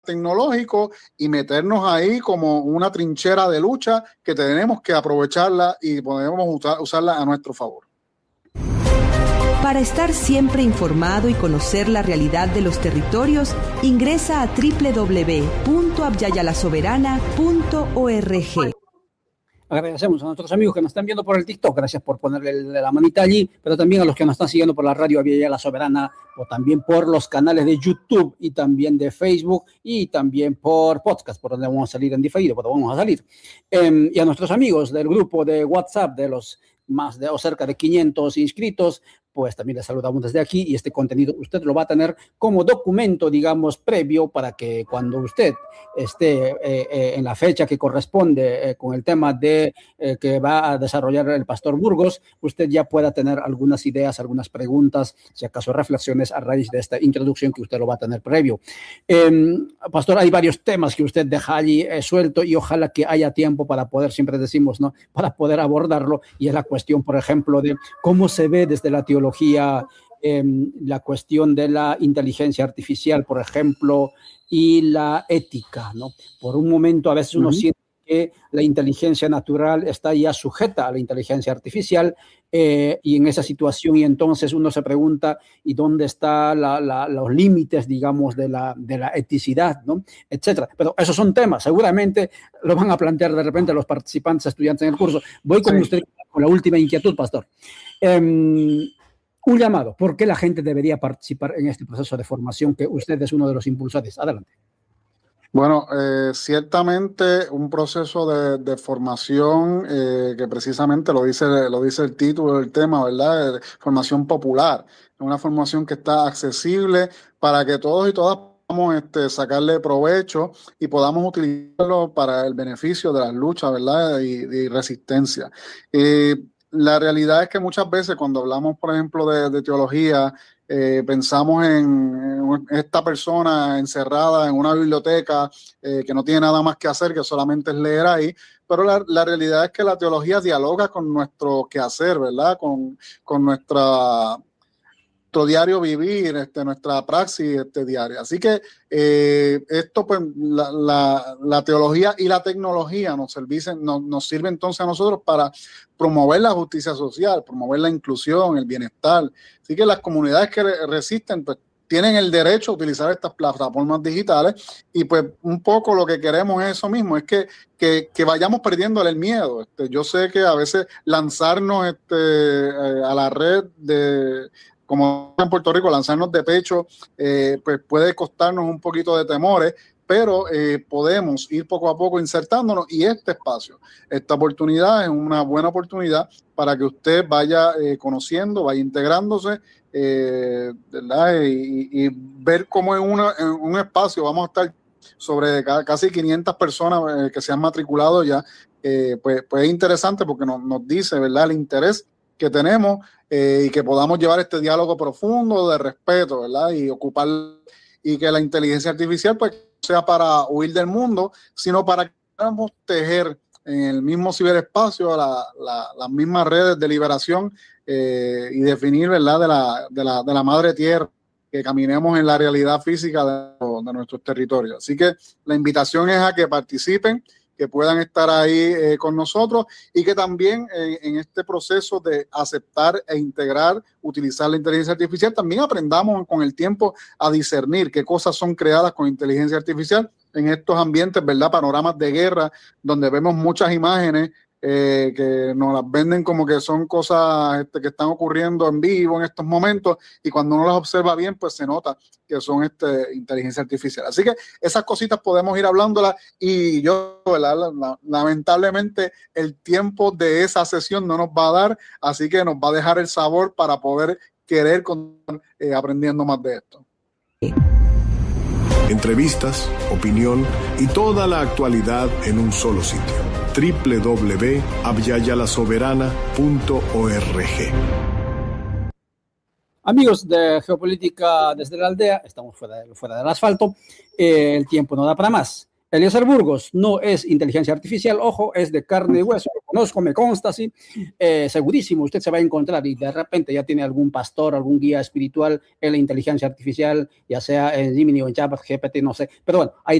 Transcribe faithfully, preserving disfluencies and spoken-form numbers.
tecnológico y meternos ahí como una trinchera de lucha que tenemos que aprovecharla y podemos usar, usarla a nuestro favor. Para estar siempre informado y conocer la realidad de los territorios, ingresa a doble u doble u doble u punto abyaya la soberana punto org. Agradecemos a nuestros amigos que nos están viendo por el TikTok, gracias por ponerle la manita allí, pero también a los que nos están siguiendo por la radio Abyaya la Soberana, o también por los canales de YouTube y también de Facebook y también por podcast, por donde vamos a salir en diferido, por donde vamos a salir. Eh, y a nuestros amigos del grupo de WhatsApp de los más de o cerca de quinientos inscritos, pues también les saludamos desde aquí, y este contenido usted lo va a tener como documento, digamos, previo, para que cuando usted esté eh, eh, en la fecha que corresponde eh, con el tema de eh, que va a desarrollar el Pastor Burgos, usted ya pueda tener algunas ideas, algunas preguntas, si acaso reflexiones a raíz de esta introducción que usted lo va a tener previo. Eh, Pastor, hay varios temas que usted deja allí eh, suelto, y ojalá que haya tiempo para poder, siempre decimos, ¿no?, para poder abordarlo, y es la cuestión, por ejemplo, de cómo se ve desde la teología Eh, la cuestión de la inteligencia artificial, por ejemplo, y la ética, ¿no? Por un momento a veces uno uh-huh. siente que la inteligencia natural está ya sujeta a la inteligencia artificial, eh, y en esa situación, y entonces uno se pregunta, ¿y dónde están los límites, digamos, de la, de la eticidad, ¿no?, etcétera? Pero esos son temas, seguramente lo van a plantear de repente los participantes, estudiantes en el curso. Voy con sí. usted con la última inquietud, Pastor. Eh, Un llamado, ¿por qué la gente debería participar en este proceso de formación que usted es uno de los impulsores? Adelante. Bueno, eh, ciertamente un proceso de, de formación eh, que precisamente lo dice, lo dice el título del tema, ¿verdad? De formación popular, una formación que está accesible para que todos y todas podamos este, sacarle provecho y podamos utilizarlo para el beneficio de las luchas, ¿verdad? Y, y resistencia. Eh, La realidad es que muchas veces cuando hablamos, por ejemplo, de, de teología, eh, pensamos en, en esta persona encerrada en una biblioteca eh, que no tiene nada más que hacer, que solamente es leer ahí, pero la, la realidad es que la teología dialoga con nuestro quehacer, ¿verdad? Con, con nuestra... nuestro diario vivir, este, nuestra praxis este, diaria. Así que eh, esto, pues, la, la, la teología y la tecnología nos, servicen, nos, nos sirve entonces a nosotros para promover la justicia social, promover la inclusión, el bienestar. Así que las comunidades que re- resisten, pues, tienen el derecho a utilizar estas plataformas digitales, y pues un poco lo que queremos es eso mismo, es que, que, que vayamos perdiéndole el miedo. Este, yo sé que a veces lanzarnos este, eh, a la red de... como en Puerto Rico, lanzarnos de pecho, eh, pues puede costarnos un poquito de temores, pero eh, podemos ir poco a poco insertándonos, y este espacio, esta oportunidad es una buena oportunidad para que usted vaya eh, conociendo, vaya integrándose, eh, ¿verdad? Y, y ver cómo en, una, en un espacio vamos a estar sobre casi quinientas personas eh, que se han matriculado ya, eh, pues, pues es interesante porque nos, nos dice, ¿verdad?, el interés que tenemos, eh, y que podamos llevar este diálogo profundo de respeto, ¿verdad? Y ocupar, y que la inteligencia artificial pues sea para huir del mundo, sino para que podamos tejer en el mismo ciberespacio la, la, las mismas redes de liberación eh, y definir, ¿verdad?, de la, de, la, de la madre tierra, que caminemos en la realidad física de, de nuestros territorios. Así que la invitación es a que participen, que puedan estar ahí eh, con nosotros, y que también eh, en este proceso de aceptar e integrar, utilizar la inteligencia artificial, también aprendamos con el tiempo a discernir qué cosas son creadas con inteligencia artificial en estos ambientes, ¿verdad? Panoramas de guerra, donde vemos muchas imágenes eh, que nos las venden como que son cosas este, que están ocurriendo en vivo en estos momentos, y cuando uno las observa bien, pues se nota que son este, inteligencia artificial. Así que esas cositas podemos ir hablándolas, y yo, ¿verdad?, lamentablemente el tiempo de esa sesión no nos va a dar, así que nos va a dejar el sabor para poder querer continuar eh, aprendiendo más de esto. Entrevistas, opinión y toda la actualidad en un solo sitio. doble u doble u doble u punto abyaya la soberana punto org. Amigos de Geopolítica desde la Aldea, estamos fuera, de, fuera del asfalto, eh, el tiempo no da para más. Eliezer Burgos no es inteligencia artificial, ojo, es de carne y hueso, lo conozco, me consta, sí, eh, segurísimo, usted se va a encontrar y de repente ya tiene algún pastor, algún guía espiritual en la inteligencia artificial, ya sea en Gemini o en Chat G P T, no sé, pero bueno, hay